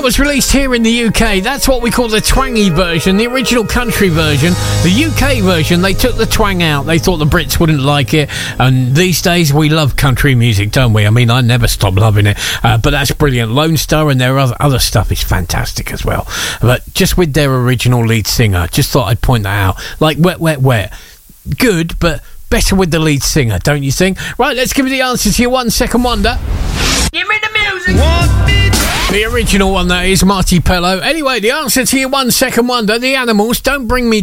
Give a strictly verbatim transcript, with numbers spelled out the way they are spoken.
was released here in the U K. That's what we call the twangy version, the original country version. The U K version, they took the twang out. They thought the Brits wouldn't like it. And these days, we love country music, don't we? I mean, I never stop loving it. Uh, but that's brilliant. Lone Star and their other, other stuff is fantastic as well. But just with their original lead singer, just thought I'd point that out. Like Wet, Wet, Wet. Good, but better with the lead singer, don't you think? Right, let's give you the answer to your one second wonder. Give me the music. The original one, that is Marty Pello. Anyway, the answer to your one second wonder, the Animals, Don't Bring Me